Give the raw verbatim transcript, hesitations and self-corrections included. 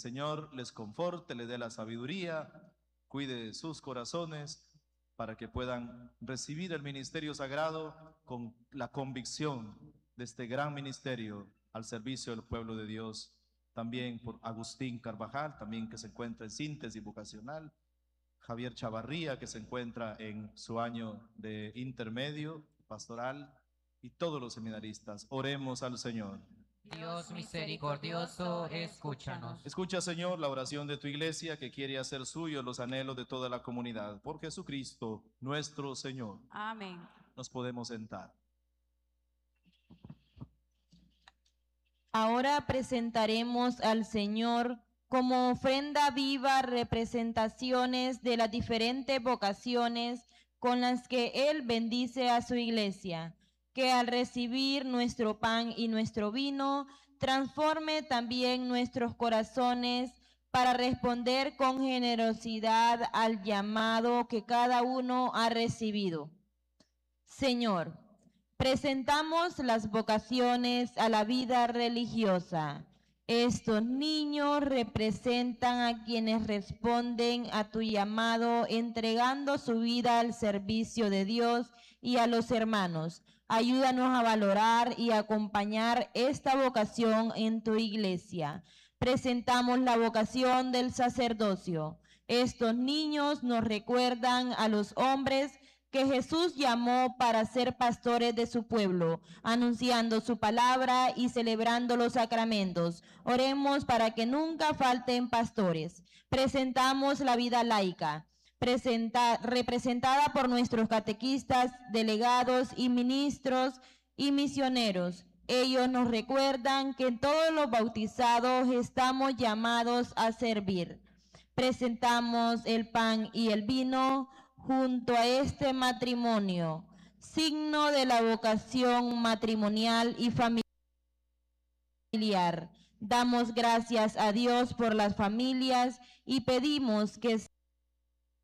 Señor les conforte, les dé la sabiduría, cuide sus corazones para que puedan recibir el ministerio sagrado con la convicción de este gran ministerio al servicio del pueblo de Dios. También por Agustín Carvajal, también que se encuentra en síntesis vocacional, Javier Chavarría, que se encuentra en su año de intermedio pastoral, y todos los seminaristas. Oremos al Señor. Dios misericordioso, escúchanos. Escucha, Señor, la oración de tu iglesia que quiere hacer suyo los anhelos de toda la comunidad. Por Jesucristo, nuestro Señor. Amén. Nos podemos sentar. Ahora presentaremos al Señor como ofrenda viva representaciones de las diferentes vocaciones con las que Él bendice a su iglesia, que al recibir nuestro pan y nuestro vino, transforme también nuestros corazones para responder con generosidad al llamado que cada uno ha recibido. Señor, presentamos las vocaciones a la vida religiosa. Estos niños representan a quienes responden a tu llamado entregando su vida al servicio de Dios y a los hermanos. Ayúdanos a valorar y acompañar esta vocación en tu iglesia. Presentamos la vocación del sacerdocio. Estos niños nos recuerdan a los hombres que Jesús llamó para ser pastores de su pueblo, anunciando su palabra y celebrando los sacramentos. Oremos para que nunca falten pastores. Presentamos la vida laica, presenta, representada por nuestros catequistas, delegados y ministros y misioneros. Ellos nos recuerdan que todos los bautizados estamos llamados a servir. Presentamos el pan y el vino junto a este matrimonio, signo de la vocación matrimonial y familiar. Damos gracias a Dios por las familias y pedimos que